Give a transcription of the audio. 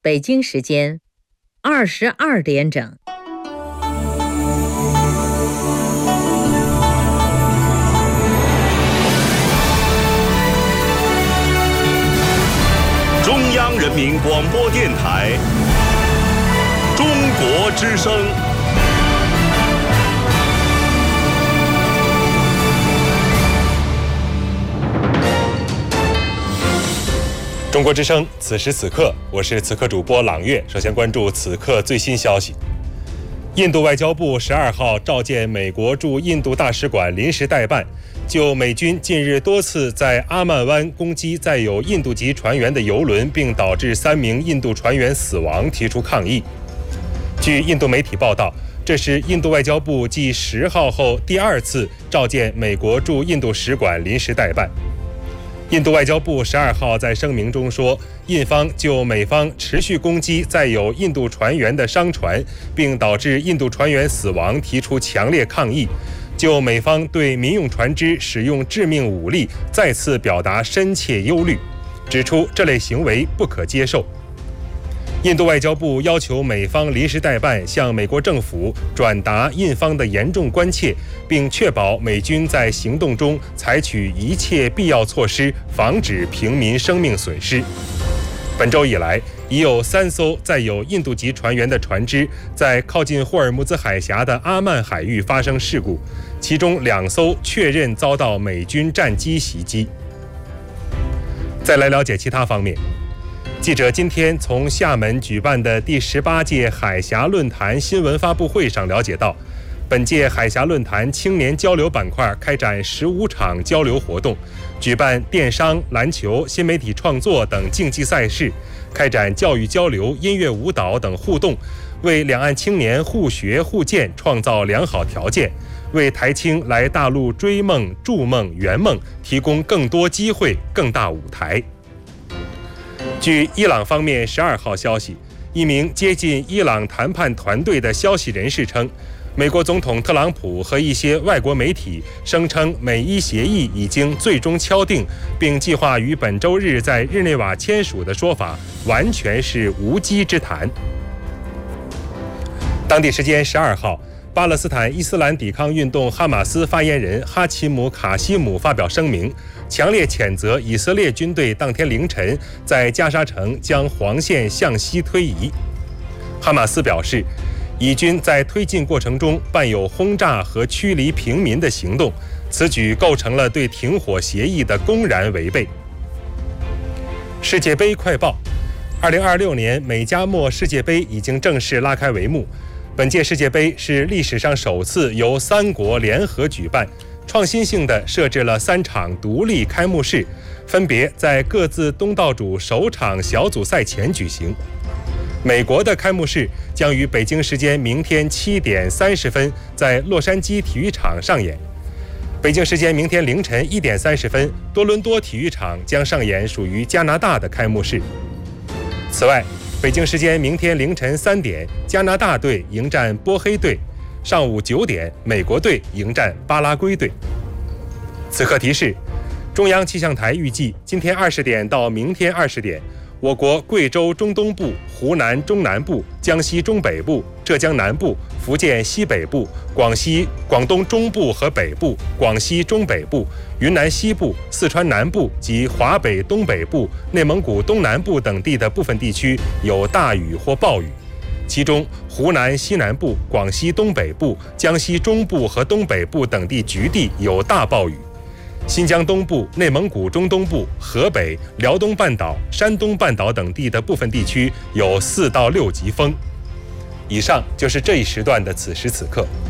北京时间22点整。 中央人民广播电台中国之声。中国之声，此时此刻，我是此刻主播朗月。首先关注此刻最新消息。印度外交部12号召见美国驻印度大使馆临时代办，就美军近日多次在阿曼湾攻击载有印度籍船员的油轮，并导致3名印度船员死亡提出抗议。据印度媒体报道，这是印度外交部继10号后第2次召见美国驻印度使馆临时代办。印度外交部12号在声明中说，印方就美方持续攻击载有印度船员的商船，并导致印度船员死亡提出强烈抗议，就美方对民用船只使用致命武力再次表达深切忧虑，指出这类行为不可接受。印度外交部要求美方临时代办向美国政府转达印方的严重关切，并确保美军在行动中采取一切必要措施，防止平民生命损失。本周以来，已有3艘载有印度籍船员的船只在靠近霍尔木兹海峡的阿曼海域发生事故，其中2艘确认遭到美军战机袭击。再来了解其他方面。记者今天从厦门举办的第18届海峡论坛新闻发布会上了解到，本届海峡论坛青年交流板块开展15场交流活动，举办电商、篮球、新媒体创作等竞技赛事，开展教育交流、音乐舞蹈等互动，为两岸青年互学互鉴创造良好条件，为台青来大陆追梦、筑梦、圆梦提供更多机会、更大舞台。据伊朗方面12号消息，一名接近伊朗谈判团队的消息人士称，美国总统特朗普和一些外国媒体声称美伊协议已经最终敲定，并计划于本周日在日内瓦签署的说法完全是无稽之谈。当地时间12号，巴勒斯坦伊斯兰抵抗运动哈马斯发言人哈奇姆·卡西姆发表声明，强烈谴责以色列军队当天凌晨在加沙城将黄线向西推移。哈马斯表示，以军在推进过程中伴有轰炸和驱离平民的行动，此举构成了对停火协议的公然违背。世界杯快报：2026年美加墨世界杯已经正式拉开帷幕。本届世界杯是历史上首次由3国联合举办，创新性地设置了3场独立开幕式，分别在各自东道主首场小组赛前举行。美国的开幕式将于北京时间明天7点30分在洛杉矶体育场上演，北京时间明天凌晨1点30分，多伦多体育场将上演属于加拿大的开幕式。此外，北京时间明天凌晨3点，加拿大队迎战波黑队；上午9点，美国队迎战巴拉圭队。此刻提示：中央气象台预计，今天20点到明天20点，我国贵州中东部、湖南中南部、江西中北部、浙江南部、福建西北部、广东中部和北部、广西中北部、云南西部、四川南部及华北东北部、内蒙古东南部等地的部分地区有大雨或暴雨，其中湖南西南部、广西东北部、江西中部和东北部等地局地有大暴雨。新疆东部、内蒙古中东部、河北、辽东半岛、山东半岛等地的部分地区有4到6级风。以上就是这一时段的此时此刻。